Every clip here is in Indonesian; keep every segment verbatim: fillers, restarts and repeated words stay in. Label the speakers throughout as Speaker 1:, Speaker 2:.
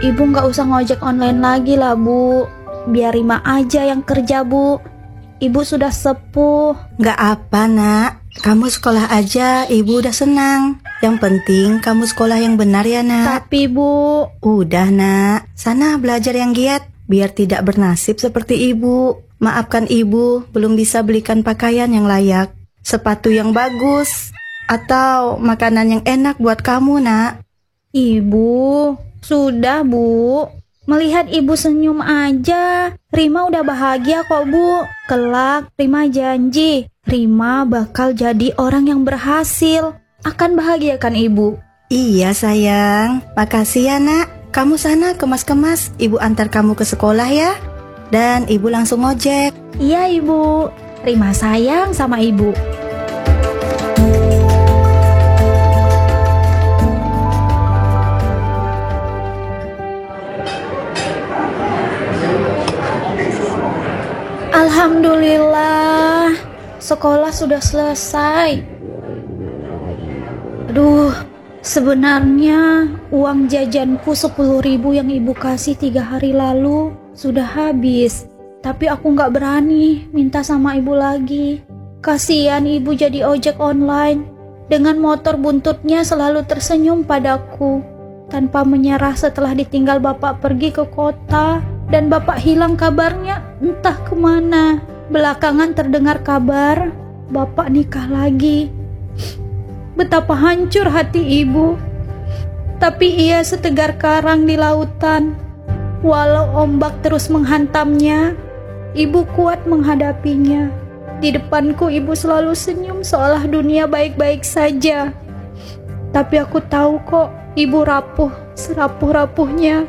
Speaker 1: Ibu nggak usah ngojek online lagi lah, Bu. Biar Rima aja yang kerja, Bu. Ibu sudah sepuh.
Speaker 2: Nggak apa, Nak. Kamu sekolah aja, Ibu udah senang. Yang penting kamu sekolah yang benar ya, Nak.
Speaker 1: Tapi, Bu...
Speaker 2: Udah, Nak. Sana belajar yang giat, biar tidak bernasib seperti Ibu. Maafkan Ibu, belum bisa belikan pakaian yang layak, sepatu yang bagus, atau makanan yang enak buat kamu, Nak.
Speaker 1: Ibu, sudah, Bu. Melihat Ibu senyum aja, Rima udah bahagia kok, Bu. Kelak, Rima janji, Rima bakal jadi orang yang berhasil. Akan bahagiakan Ibu.
Speaker 2: Iya, sayang. Makasih ya, Nak. Kamu sana kemas-kemas, Ibu antar kamu ke sekolah ya. Dan Ibu langsung ojek.
Speaker 1: Iya, Ibu. Rima sayang sama Ibu. Alhamdulillah, sekolah sudah selesai. Aduh, sebenarnya uang jajanku sepuluh ribu yang Ibu kasih tiga hari lalu sudah habis. Tapi aku gak berani minta sama Ibu lagi. Kasihan Ibu jadi ojek online. Dengan motor buntutnya selalu tersenyum padaku. Tanpa menyerah setelah ditinggal Bapak pergi ke kota. Dan Bapak hilang kabarnya entah kemana. Belakangan terdengar kabar Bapak nikah lagi. Betapa hancur hati Ibu. Tapi ia setegar karang di lautan. Walau ombak terus menghantamnya, Ibu kuat menghadapinya. Di depanku Ibu selalu senyum seolah dunia baik-baik saja. Tapi aku tahu kok Ibu rapuh serapuh-rapuhnya.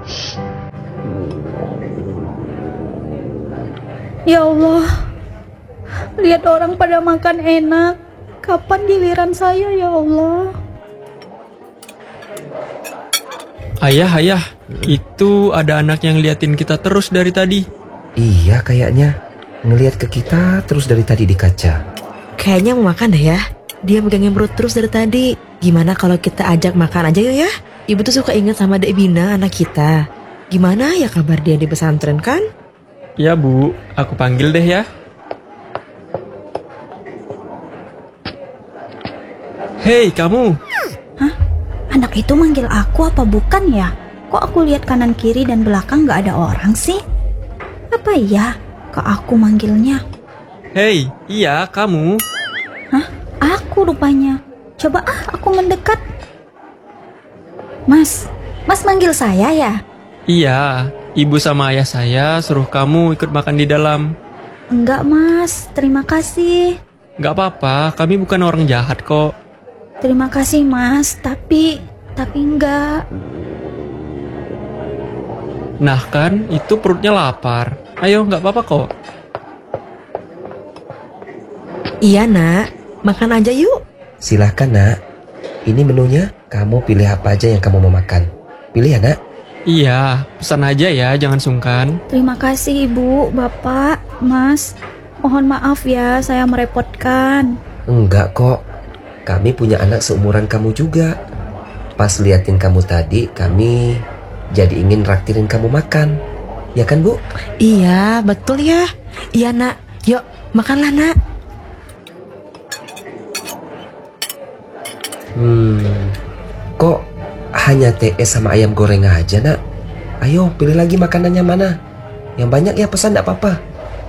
Speaker 1: Ya Allah, lihat orang pada makan enak. Kapan giliran saya, ya Allah?
Speaker 3: Ayah, ayah, itu ada anak yang liatin kita terus dari tadi.
Speaker 4: Iya, kayaknya ngelihat ke kita terus dari tadi di kaca.
Speaker 5: Kayaknya mau makan deh ya. Dia megangin perut terus dari tadi. Gimana kalau kita ajak makan aja yuk ya? Ibu tuh suka ingat sama Dek Bina, anak kita. Gimana ya kabar dia di pesantren kan?
Speaker 3: Ya Bu, aku panggil deh ya. Hei kamu.
Speaker 1: Hah? Anak itu manggil aku apa bukan ya? Kok aku lihat kanan kiri dan belakang gak ada orang sih? Apa iya? Kok aku manggilnya?
Speaker 3: Hei, iya kamu.
Speaker 1: Hah? Aku rupanya. Coba ah aku mendekat. Mas, Mas manggil saya ya?
Speaker 3: Iya, ibu sama ayah saya suruh kamu ikut makan di dalam.
Speaker 1: Enggak Mas, terima kasih.
Speaker 3: Gak apa-apa, kami bukan orang jahat kok.
Speaker 1: Terima kasih Mas, tapi tapi enggak.
Speaker 3: Nah kan, itu perutnya lapar. Ayo, gak apa-apa kok.
Speaker 5: Iya nak, makan aja yuk.
Speaker 4: Silahkan nak, ini menunya. Kamu pilih apa aja yang kamu mau makan. Pilih ya nak.
Speaker 3: Iya, pesan aja ya, jangan sungkan.
Speaker 1: Terima kasih Ibu, Bapak, Mas. Mohon maaf ya, saya merepotkan.
Speaker 4: Enggak kok. Kami punya anak seumuran kamu juga. Pas liatin kamu tadi, kami jadi ingin raktirin kamu makan. Ya kan Bu?
Speaker 5: Iya, betul ya. Iya nak, yuk makanlah nak.
Speaker 4: Hmm, kok hanya teh sama ayam goreng aja nak? Ayo pilih lagi makanannya mana. Yang banyak ya pesan gak apa-apa.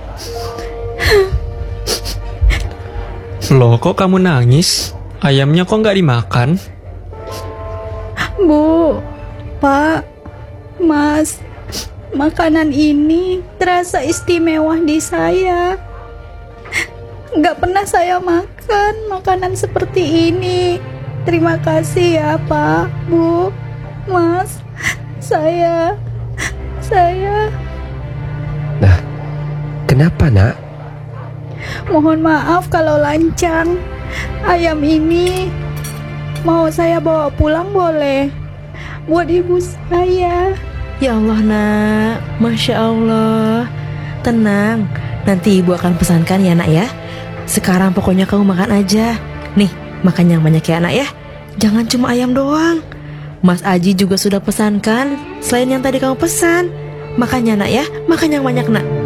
Speaker 3: Loh kok kamu nangis? Ayamnya kok nggak dimakan?
Speaker 1: Bu, Pak, Mas, makanan ini terasa istimewa di saya. Nggak pernah saya makan makanan seperti ini. Terima kasih ya Pak, Bu, Mas. Saya, saya.
Speaker 4: Nah, kenapa nak?
Speaker 1: Mohon maaf kalau lancang. Ayam ini mau saya bawa pulang boleh? Buat ibu saya.
Speaker 5: Ya Allah nak, Masya Allah. Tenang, nanti ibu akan pesankan ya nak ya. Sekarang pokoknya kamu makan aja. Nih, makan yang banyak ya nak ya. Jangan cuma ayam doang. Mas Aji juga sudah pesankan selain yang tadi kamu pesan. Makanya nak ya, makan yang banyak nak.